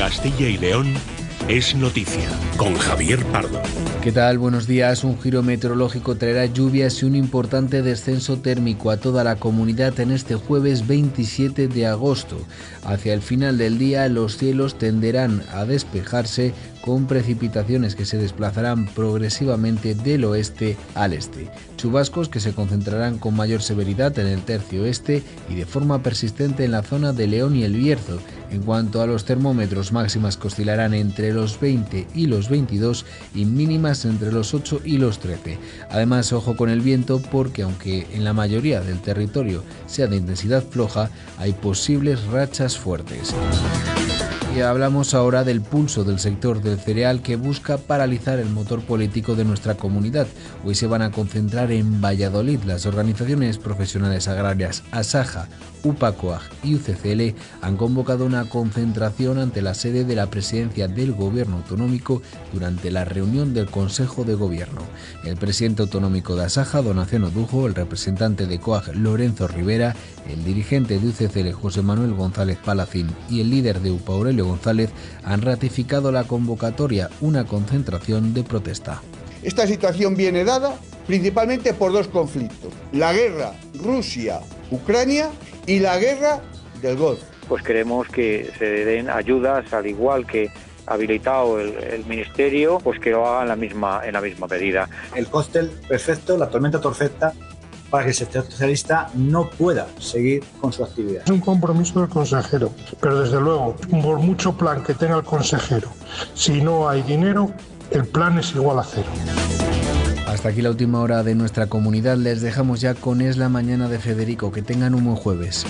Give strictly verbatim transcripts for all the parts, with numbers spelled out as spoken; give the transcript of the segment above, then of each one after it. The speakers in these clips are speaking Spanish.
Castilla y León es noticia, con Javier Pardo. ¿Qué tal? Buenos días. Un giro meteorológico traerá lluvias y un importante descenso térmico a toda la comunidad en este jueves veintisiete de agosto. Hacia el final del día, los cielos tenderán a despejarse con precipitaciones que se desplazarán progresivamente del oeste al este. Chubascos que se concentrarán con mayor severidad en el tercio este y de forma persistente en la zona de León y El Bierzo. En cuanto a los termómetros, máximas que oscilarán entre los veinte y los veintidós y mínimas entre los ocho y los trece. Además, ojo con el viento porque aunque en la mayoría del territorio sea de intensidad floja, hay posibles rachas fuertes. Y hablamos ahora del pulso del sector del cereal que busca paralizar el motor político de nuestra comunidad. Hoy se van a concentrar en Valladolid. Las organizaciones profesionales agrarias Asaja, UPACOAG y U C C L han convocado una concentración ante la sede de la presidencia del Gobierno autonómico durante la reunión del Consejo de Gobierno. El presidente autonómico de Asaja, Donación Odujo, el representante de COAG, Lorenzo Rivera, el dirigente de U C C L, José Manuel González Palacín, y el líder de UPA, Aurelio González, han ratificado la convocatoria, una concentración de protesta. Esta situación viene dada principalmente por dos conflictos: la guerra Rusia-Ucrania y la guerra del Golfo. Pues queremos que se den ayudas, al igual que habilitado el, el ministerio, pues que lo hagan en la misma, en la misma medida. El cóctel perfecto, la tormenta perfecta, para que el sector socialista no pueda seguir con su actividad. Es un compromiso del consejero, pero desde luego, por mucho plan que tenga el consejero, si no hay dinero, el plan es igual a cero. Hasta aquí la última hora de nuestra comunidad. Les dejamos ya con Es la Mañana de Federico. Que tengan un buen jueves.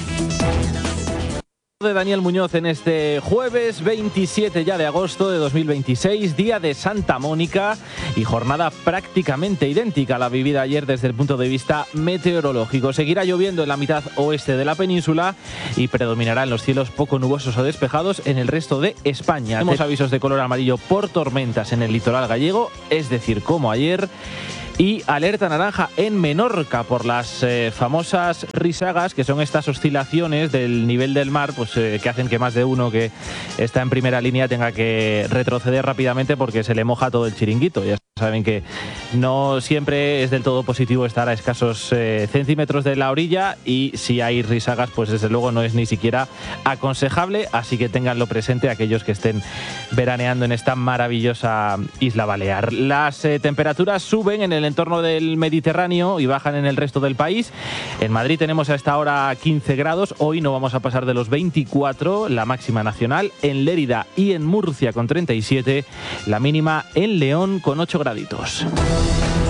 De Daniel Muñoz en este jueves veintisiete ya de agosto de dos mil veintiséis, día de Santa Mónica y jornada prácticamente idéntica a la vivida ayer desde el punto de vista meteorológico. Seguirá lloviendo en la mitad oeste de la península y predominarán los cielos poco nubosos o despejados en el resto de España. Tenemos avisos de color amarillo por tormentas en el litoral gallego, es decir, como ayer. Y alerta naranja en Menorca por las eh, famosas risagas, que son estas oscilaciones del nivel del mar, pues eh, que hacen que más de uno que está en primera línea tenga que retroceder rápidamente porque se le moja todo el chiringuito. Ya saben que no siempre es del todo positivo estar a escasos eh, centímetros de la orilla, y si hay risagas, pues desde luego no es ni siquiera aconsejable, así que ténganlo presente aquellos que estén veraneando en esta maravillosa isla balear. Las eh, temperaturas suben en el entorno del Mediterráneo y bajan en el resto del país. En Madrid tenemos a esta hora quince grados, hoy no vamos a pasar de los veinticuatro, la máxima nacional. En Lérida y en Murcia con treinta y siete, la mínima en León con ocho graditos.